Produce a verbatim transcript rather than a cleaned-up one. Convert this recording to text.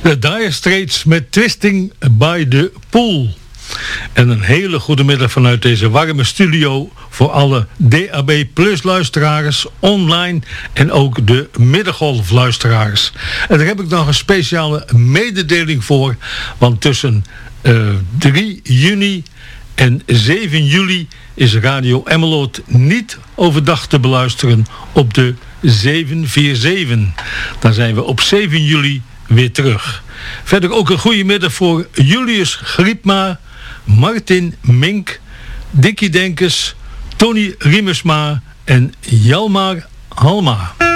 De Dire Straits met Twisting by the Pool. En een hele goede middag vanuit deze warme studio voor alle D A B Plus luisteraars, online en ook de middengolf luisteraars. En daar heb ik nog een speciale mededeling voor, want tussen uh, drie juni en zeven juli is Radio Emmeloord niet overdag te beluisteren op de zeven vier zeven. Dan zijn we op zeven juli weer terug. Verder ook een goede middag voor Julius Griepma, Martin Mink, Dikkie Denkers, Tony Riemersma en Jalmar Halma.